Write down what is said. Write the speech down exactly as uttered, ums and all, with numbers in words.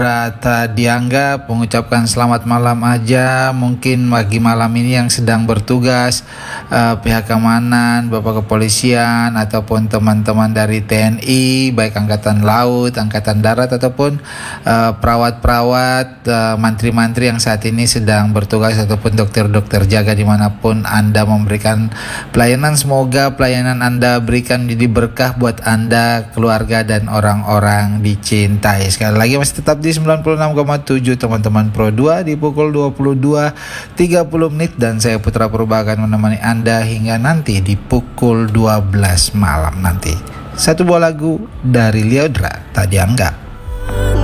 Tak dianggap, mengucapkan selamat malam aja mungkin bagi malam ini yang sedang bertugas, uh, pihak keamanan, Bapak Kepolisian ataupun teman-teman dari T N I, baik Angkatan Laut, Angkatan Darat ataupun uh, perawat-perawat, uh, mantri-mantri yang saat ini sedang bertugas ataupun dokter-dokter jaga dimanapun Anda memberikan pelayanan. Semoga pelayanan Anda berikan jadi berkah buat Anda, keluarga dan orang-orang dicintai. Sekali lagi masih tetap di sembilan puluh enam koma tujuh teman-teman Pro dua di pukul dua puluh dua tiga puluh menit, dan saya Putra Purba akan menemani Anda hingga nanti di pukul dua belas malam nanti. Satu buah lagu dari Lyodra, Tak Dianggap.